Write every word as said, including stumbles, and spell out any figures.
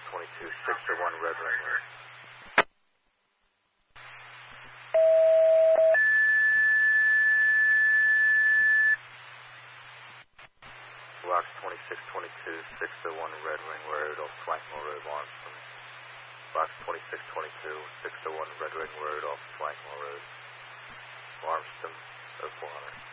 twenty-two, six oh one Red Ring Road. Box twenty-six twenty-two, six oh one Red Ring Road off Twankmore Road, Lawrencetown. Box twenty-six twenty-two, six oh one Red Ring Road off Twankmore Road, Lawrencetown, oh four hundred.